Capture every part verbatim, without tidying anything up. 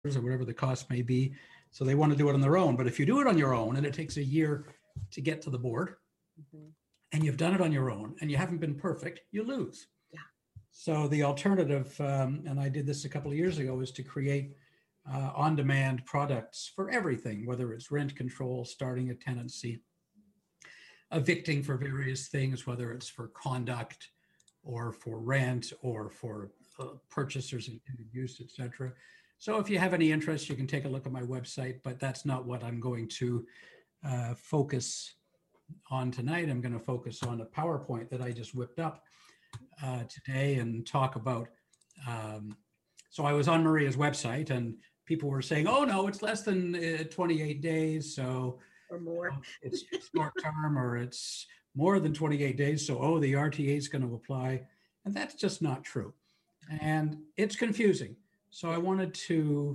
or whatever the cost may be. So they want to do it on their own. But if you do it on your own and it takes a year to get to the board, mm-hmm. and you've done it on your own and you haven't been perfect, you lose. Yeah. So the alternative, um, and I did this a couple of years ago, is to create uh, on-demand products for everything, whether it's rent control, starting a tenancy, evicting for various things, whether it's for conduct or for rent or for uh, purchasers and use, et cetera. So if you have any interest, you can take a look at my website, but that's not what I'm going to uh, focus on tonight. I'm going to focus on a PowerPoint that I just whipped up uh, today and talk about. Um, so I was on Maria's website and people were saying, oh no, it's less than uh, twenty-eight days. So or more, you know, it's short term, or it's more than twenty-eight days. So, oh, the R T A is going to apply. And that's just not true. And it's confusing. So I wanted to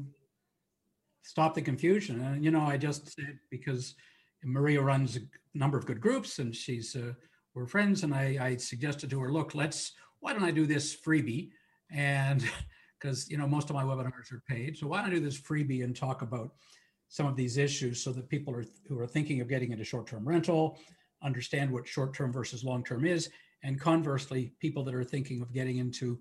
stop the confusion. And, you know, I just said, because Maria runs a number of good groups and she's, uh, we're friends. And I, I suggested to her, look, let's, why don't I do this freebie? And because, you know, most of my webinars are paid. So why don't I do this freebie and talk about some of these issues so that people are, who are thinking of getting into short-term rental understand what short-term versus long-term is. And conversely, people that are thinking of getting into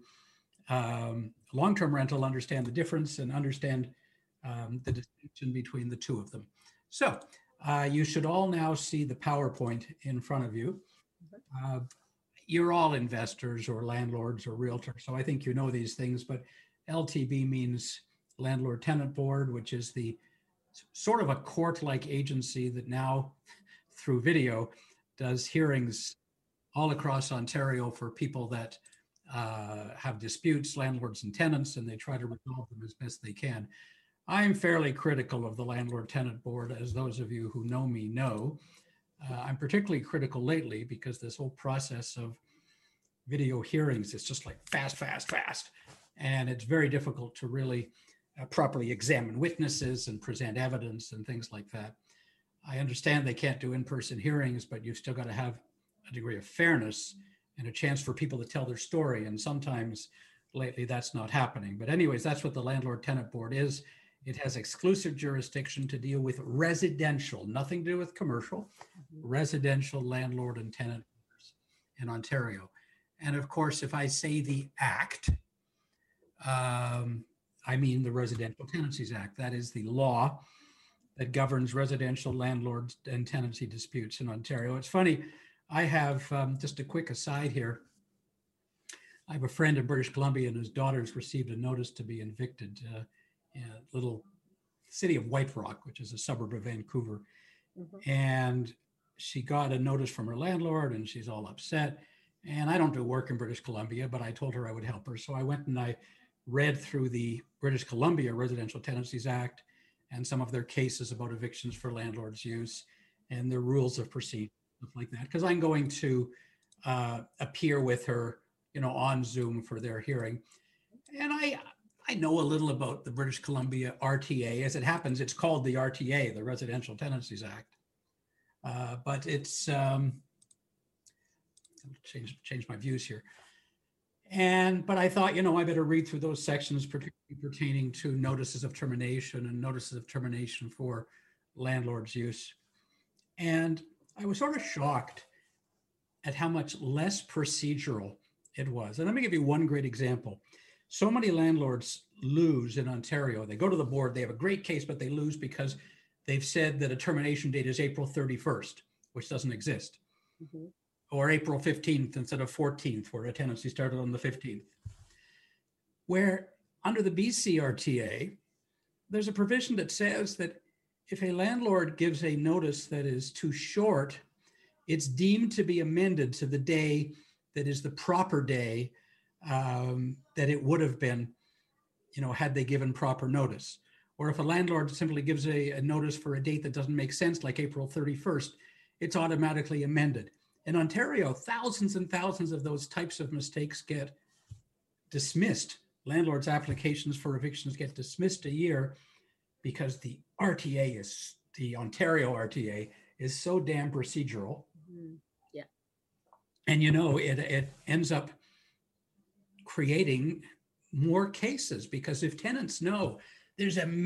um, long-term rental understand the difference and understand um, the distinction between the two of them. So uh, you should all now see the PowerPoint in front of you. Uh, you're all investors or landlords or realtors, so I think you know these things, but L T B means Landlord Tenant Board, which is the sort of a court-like agency that now, through video, does hearings all across Ontario for people that uh, have disputes, landlords and tenants, and they try to resolve them as best they can. I'm fairly critical of the Landlord Tenant Board, as those of you who know me know. Uh, I'm particularly critical lately because this whole process of video hearings is just like fast, fast, fast. And it's very difficult to really uh, properly examine witnesses and present evidence and things like that. I understand they can't do in-person hearings, but you've still got to have a degree of fairness and a chance for people to tell their story. And sometimes lately that's not happening. But anyways, that's what the Landlord Tenant Board is. It has exclusive jurisdiction to deal with residential, nothing to do with commercial, mm-hmm. residential landlord and tenant in Ontario. And of course, if I say the Act, um, I mean the Residential Tenancies Act. That is the law that governs residential landlords and tenancy disputes in Ontario. It's funny, I have, um, just a quick aside here, I have a friend in British Columbia and his daughter's received a notice to be evicted uh, in a little city of White Rock, which is a suburb of Vancouver. Mm-hmm. And she got a notice from her landlord and she's all upset. And I don't do work in British Columbia, but I told her I would help her. So I went and I read through the British Columbia Residential Tenancies Act and some of their cases about evictions for landlord's use and their rules of procedure, stuff like that. Because I'm going to uh, appear with her, you know, on Zoom for their hearing. And I, I know a little about the British Columbia R T A. As it happens, it's called the R T A, the Residential Tenancies Act. Uh, but it's, um, change, change my views here. And, but I thought, you know, I better read through those sections, particularly pertaining to notices of termination and notices of termination for landlord's use. And I was sort of shocked at how much less procedural it was. And let me give you one great example. So many landlords lose in Ontario. They go to the board, they have a great case, but they lose because they've said that a termination date is April thirty-first, which doesn't exist. Mm-hmm. Or April fifteenth instead of fourteenth, where a tenancy started on the fifteenth. Where under the B C R T A, there's a provision that says that if a landlord gives a notice that is too short, it's deemed to be amended to the day that is the proper day um, that it would have been, you know, had they given proper notice. Or if a landlord simply gives a, a notice for a date that doesn't make sense, like April thirty-first, it's automatically amended. In Ontario, thousands and thousands of those types of mistakes get dismissed. Landlords' applications for evictions get dismissed a year because the R T A is, the Ontario R T A is so damn procedural. Mm-hmm. Yeah. And you know, it, it ends up creating more cases because if tenants know there's a